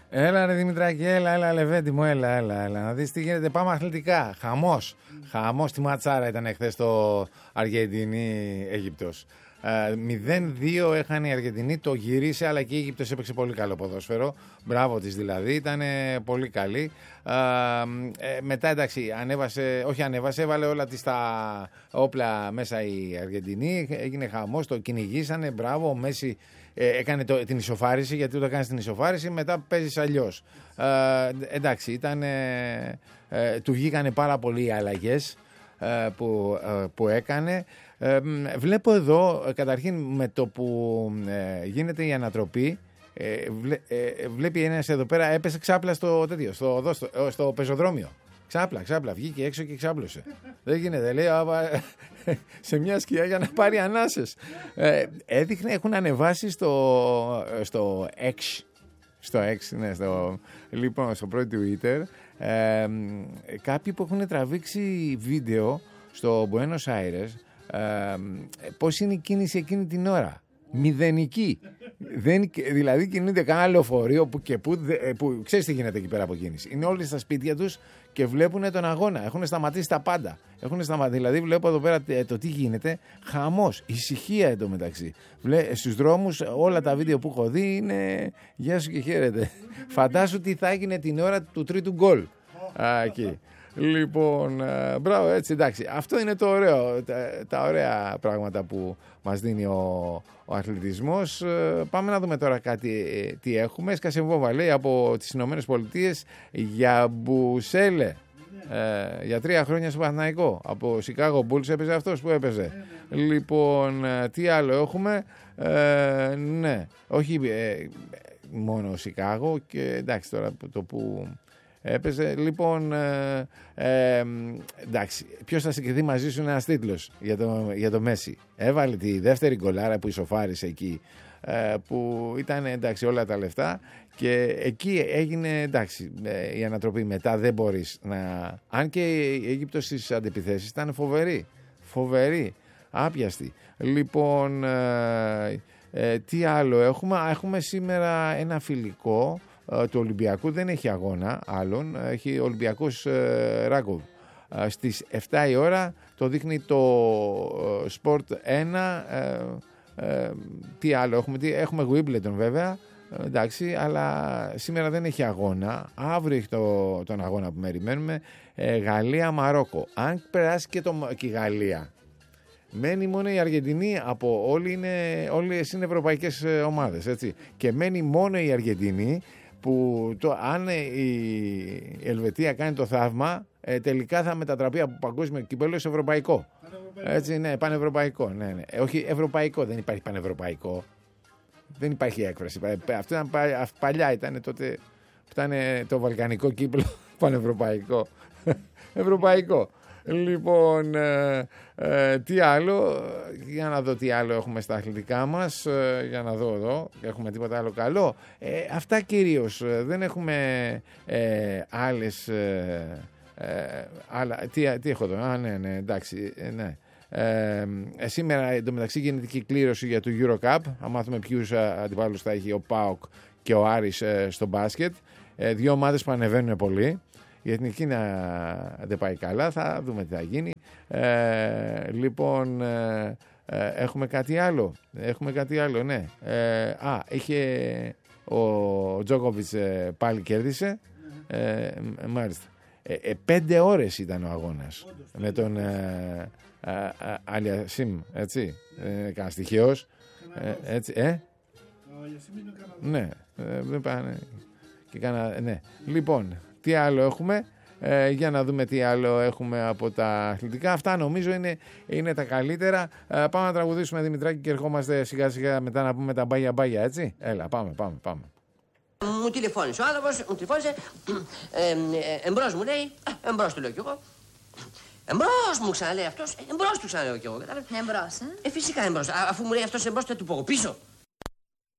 Έλα ρε Δημητράκη, έλα Λεβέντη μου, έλα. Να δεις τι γίνεται, πάμε αθλητικά. Χαμός στη ματσάρα ήταν εχθές στο Αργεντινή-Αίγυπτος. 0-2 έχανε η Αργεντινή, το γύρισε, αλλά και η Αίγυπτος έπαιξε πολύ καλό ποδόσφαιρο. Μπράβο της δηλαδή, ήταν πολύ καλή. Μετά εντάξει, έβαλε όλα της τα όπλα μέσα η Αργεντινή, έγινε χαμός, το κυνηγήσανε, μπράβο, ο Μέση έκανε την ισοφάριση, γιατί το κάνεις την ισοφάριση, μετά παίζεις αλλιώς. Εντάξει, του βγήκανε πάρα πολλοί οι αλλαγές που έκανε. Βλέπω εδώ, καταρχήν με το που γίνεται η ανατροπή, βλέπει ένας εδώ πέρα, έπεσε ξάπλα στο πεζοδρόμιο. Ξάπλα, βγήκε έξω και ξάπλωσε. Δεν γίνεται, λέει, σε μια σκιά για να πάρει ανάσες. Έδειχνε, έχουν ανεβάσει στο X, ναι, λοιπόν, στο πρώτο Twitter, κάποιοι που έχουν τραβήξει βίντεο στο Buenos Aires, πώς είναι η κίνηση εκείνη την ώρα. Μηδενική. Δηλαδή κινούνται κανένα λεωφορείο που ξέρεις τι γίνεται εκεί πέρα από κίνηση. Είναι όλοι στα σπίτια τους και βλέπουν τον αγώνα. Έχουν σταματήσει τα πάντα. Δηλαδή βλέπω εδώ πέρα το τι γίνεται. Χαμός, ησυχία εντωμεταξύ. Στους δρόμους όλα τα βίντεο που έχω δει είναι γεια σου και χαίρετε. Φαντάσου τι θα έγινε την ώρα του τρίτου γκολ. Εκεί. Λοιπόν, μπράβο, έτσι, εντάξει. Αυτό είναι το ωραίο, τα ωραία πράγματα που μας δίνει ο αθλητισμός. Πάμε να δούμε τώρα τι έχουμε. Έσκασε βόμβα, λέει, από τις Ηνωμένες Πολιτείες για Μπουσέλε. Για 3 χρόνια στο Παναθηναϊκό. Από Chicago Bulls έπαιζε αυτός που έπαιζε. Λοιπόν, τι άλλο έχουμε. Ναι, όχι μόνο Chicago και εντάξει τώρα το που... έπαιζε, λοιπόν, εντάξει, ποιος θα συγκριθεί μαζί σου είναι ένας τίτλος για το Μέση. Έβαλε τη δεύτερη γκολάρα που ισοφάρισε εκεί, που ήταν εντάξει όλα τα λεφτά και εκεί έγινε εντάξει η ανατροπή. Μετά δεν μπορείς να... Αν και η Αίγυπτος στις αντιπιθέσεις ήταν φοβερή, άπιαστη. Λοιπόν, τι άλλο έχουμε? Έχουμε σήμερα ένα φιλικό του Ολυμπιακού, δεν έχει αγώνα άλλον, έχει Ολυμπιακός Ράγκοβ στις 7 η ώρα, το δείχνει το Sport 1. Τι άλλο έχουμε Wimbledon βέβαια, εντάξει, αλλά σήμερα δεν έχει αγώνα. Αύριο έχει τον αγώνα που περιμένουμε, Γαλλία-Μαρόκο. Αν περάσει και η Γαλλία, μένει μόνο η Αργεντινή, από όλες είναι ευρωπαϊκές ομάδες, έτσι, και μένει μόνο η Αργεντινή, που αν η Ελβετία κάνει το θαύμα, τελικά θα μετατραπεί από παγκόσμιο κύπελλο σε ευρωπαϊκό. Έτσι, ναι, πανευρωπαϊκό. Ναι. Όχι ευρωπαϊκό, δεν υπάρχει πανευρωπαϊκό. Δεν υπάρχει έκφραση. Αυτό ήταν παλιά, ήταν τότε που ήταν το βαλκανικό κύπελλο πανευρωπαϊκό. Ευρωπαϊκό. Λοιπόν, τι άλλο, για να δω τι άλλο έχουμε στα αθλητικά μας, για να δω εδώ, έχουμε τίποτα άλλο καλό. Αυτά κυρίως, δεν έχουμε άλλες, άλλα, τι έχω εδώ, ναι, εντάξει, ναι. Σήμερα εντωμεταξύ γενετική κλήρωση για το Eurocup, θα μάθουμε ποιους αντιπάλους θα έχει ο ΠΑΟΚ και ο Άρης στο μπάσκετ, 2 ομάδες που ανεβαίνουν πολύ. Η εθνική δεν πάει καλά, θα δούμε τι θα γίνει. Λοιπόν, έχουμε κάτι άλλο, ναι. Είχε ο Τζόκοβιτς πάλι κέρδισε, μάλιστα. 5 ώρες ήταν ο αγώνας με τον Αλιασίμ, έτσι, κανένα στοιχείος, έτσι, ναι, δεν πάνε και κάνα, ναι. Λοιπόν, τι άλλο έχουμε, για να δούμε τι άλλο έχουμε από τα αθλητικά. Αυτά νομίζω είναι τα καλύτερα. Πάμε να τραγουδήσουμε, Δημητράκη, και ερχόμαστε σιγά σιγά μετά να πούμε τα μπάγια, έτσι. Έλα, πάμε. Μου τηλεφώνησε ο άνθρωπος, εμπρός μου λέει, εμπρός του λέω κι εγώ. Εμπρός μου ξαναλέει αυτός, εμπρός του ξαναλέω κι εγώ. Εμπρός, φυσικά εμπρός, αφού μου λέει αυτός εμπρός, θα του πω εγώ πίσω.